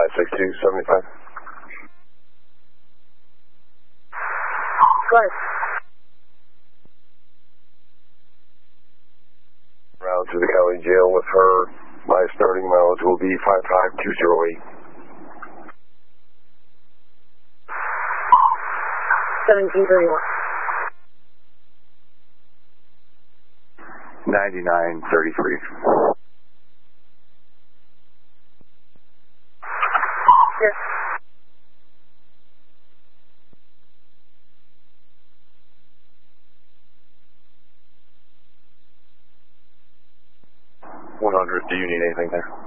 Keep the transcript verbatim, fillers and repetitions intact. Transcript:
five six two seventy-five. Go ahead. Route to the county jail with her. My starting mileage will be five five two zero eight. seventeen thirty-one. ninety-nine thirty-three. Yes. one hundred, do you need anything there?